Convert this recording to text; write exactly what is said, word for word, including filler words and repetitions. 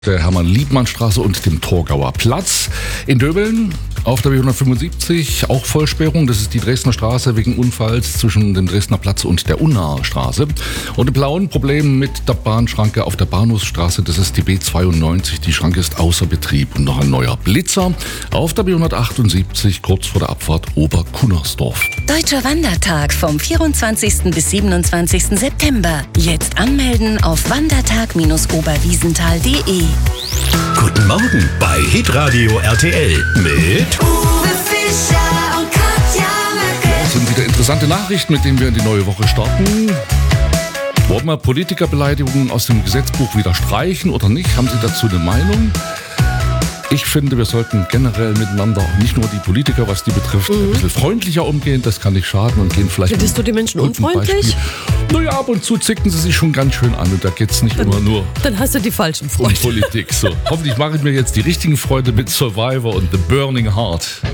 der Hermann-Liebmann-Straße und dem Torgauer Platz. In Döbeln auf der B hundertfünfundsiebzig auch Vollsperrung. Das ist die Dresdner Straße wegen Unfalls zwischen dem Dresdner Platz und der Unnaher Straße. Und im Blauen Problem mit der Bahnschranke auf der Bahnhofsstraße. Das ist die B zweiundneunzig. Die Schranke ist außer Betrieb. Und noch ein neuer Blitzer auf der B hundertachtundsiebzig kurz vor der Abfahrt Oberkunnersdorf. Deutscher Wandertag vom vierundzwanzigsten bis siebenundzwanzigsten September. Jetzt anmelden auf wandertag Bindestrich oberwiesenthal punkt de. Guten Morgen bei Hitradio R T L mit Uwe Fischer und Katja Möcke. Das sind wieder interessante Nachrichten, mit denen wir in die neue Woche starten. Wollen wir Politikerbeleidigungen aus dem Gesetzbuch wieder streichen oder nicht? Haben Sie dazu eine Meinung? Ich finde, wir sollten generell miteinander, nicht nur die Politiker, was die betrifft, mhm. ein bisschen freundlicher umgehen. Das kann nicht schaden und gehen vielleicht... Findest du die Menschen unfreundlich? Naja, ab und zu zicken sie sich schon ganz schön an und da geht es nicht dann, immer nur dann hast du die falschen Freunde. um Politik. So, hoffentlich mache ich mir jetzt die richtigen Freunde mit Survivor und The Burning Heart.